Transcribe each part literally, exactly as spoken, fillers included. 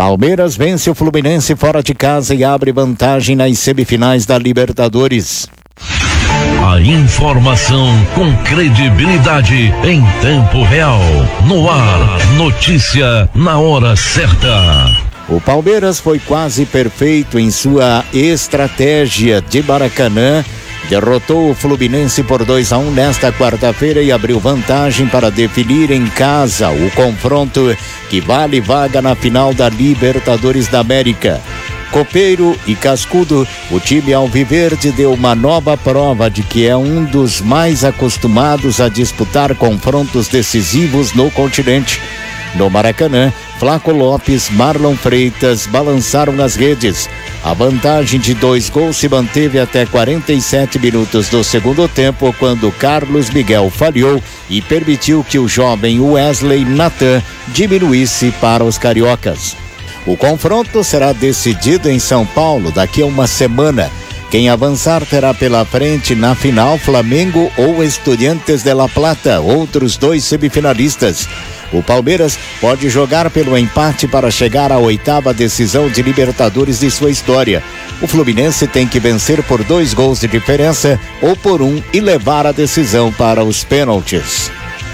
Palmeiras vence o Fluminense fora de casa e abre vantagem nas semifinais da Libertadores. A informação com credibilidade em tempo real. No ar, notícia na hora certa. O Palmeiras foi quase perfeito em sua estratégia de Maracanã. Derrotou o Fluminense por dois a um nesta quarta-feira e abriu vantagem para definir em casa o confronto que vale vaga na final da Libertadores da América. Copeiro e cascudo, o time alviverde deu uma nova prova de que é um dos mais acostumados a disputar confrontos decisivos no continente. No Maracanã, Flaco Lopes, Marlon Freitas balançaram as redes. A vantagem de dois gols se manteve até quarenta e sete minutos do segundo tempo, quando Carlos Miguel falhou e permitiu que o jovem Wesley Nathan diminuísse para os cariocas. O confronto será decidido em São Paulo daqui a uma semana. Quem avançar terá pela frente na final Flamengo ou Estudiantes de La Plata, outros dois semifinalistas. O Palmeiras pode jogar pelo empate para chegar à oitava decisão de Libertadores de sua história. O Fluminense tem que vencer por dois gols de diferença ou por um e levar a decisão para os pênaltis.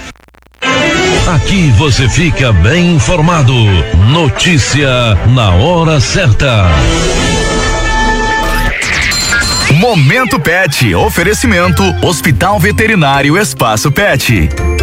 Aqui você fica bem informado. Notícia na hora certa. Momento Pet. Oferecimento Hospital Veterinário Espaço Pet.